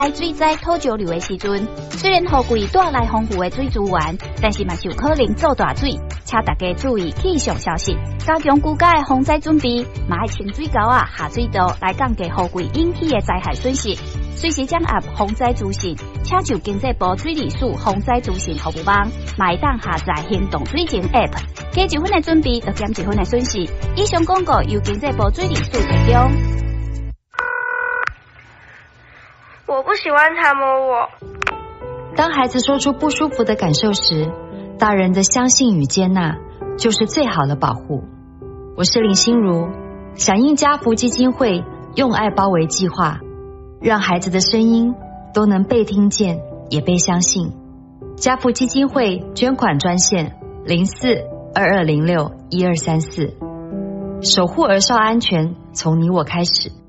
来水灾土石流的时阵，虽然雨季带来丰富的水资源，但是嘛是有可能造大水，请大家注意气象消息，加强居家的防灾准备，嘛要清水沟啊、下水道来降低雨季引起的灾害损失。随时掌握防灾资讯，请就经济部水利署防灾资讯服务网，嘛会当下载行动水情 App， 加1分的准备，就减1分的损失。以上广告由经济部水利署提供。 我不喜欢他摸我。 当孩子说出不舒服的感受时，大人的相信与接纳就是最好的保护。我是林心如，响应家福基金会用爱包围计划，让孩子的声音都能被听见也被相信。家福基金会捐款专线04-2206-1234，守护儿少安全从你我开始。